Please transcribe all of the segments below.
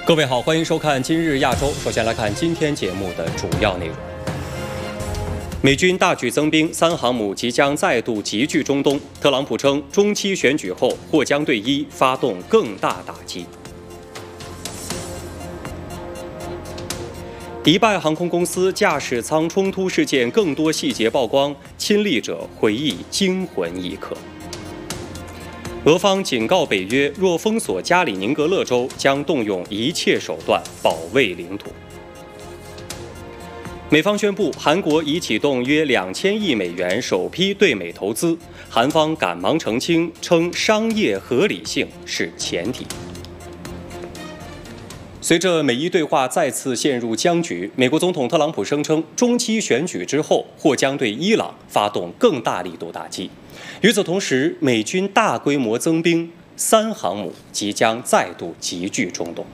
各位好，欢迎收看今日亚洲。首先来看今天节目的主要内容。美军大举增兵，3航母即将再度集聚中东。特朗普称，中期选举后或将对伊发动更大打击。迪拜航空公司驾驶舱冲突事件更多细节曝光，亲历者回忆惊魂一刻。俄方警告北约，若封锁加里宁格勒州，将动用一切手段保卫领土。美方宣布，韩国已启动约2000亿美元首批对美投资，韩方赶忙澄清，称商业合理性是前提。随着美伊对话再次陷入僵局，美国总统特朗普声称，中期选举之后或将对伊朗发动更大力度打击。与此同时，美军大规模增兵，3航母即将再度集聚中东。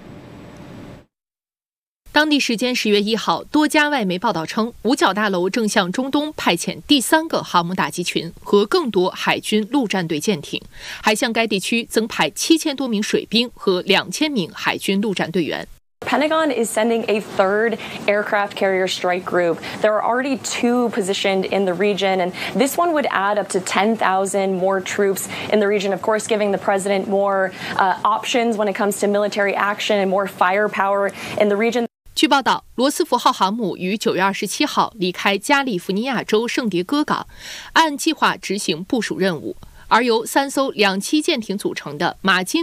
当地时间10月1号，多家外媒报道称，五角大楼正向中东派遣第3个航母打击群和更多海军陆战队舰艇，还向该地区增派7000多名水兵和2000名海军陆战队员。 Pentagon is sending a third aircraft carrier strike group. There are already 2 positioned in the region, and this one would add up to 10,000 more troops in the region, of course, giving the president more options when it comes to military action and more firepower in the region. 据报道，罗斯福号航母于9月27号离开加利福尼亚州圣迭戈港，按计划执行部署任务，而由3艘2栖舰艇组成的马金